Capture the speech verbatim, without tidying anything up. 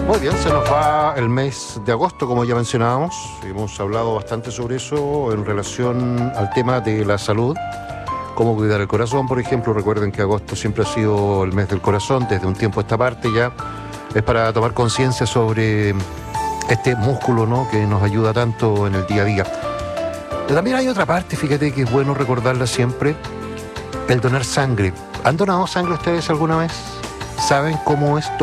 Muy bien, se nos va el mes de agosto, como ya mencionábamos. Hemos hablado bastante sobre eso en relación al tema de la salud. Cómo cuidar el corazón, por ejemplo. Recuerden que agosto siempre ha sido el mes del corazón, desde un tiempo a esta parte ya. Es para tomar conciencia sobre este músculo, ¿no?, que nos ayuda tanto en el día a día. Pero también hay otra parte, fíjate, que es bueno recordarla siempre: el donar sangre. ¿Han donado sangre ustedes alguna vez? ¿Saben cómo es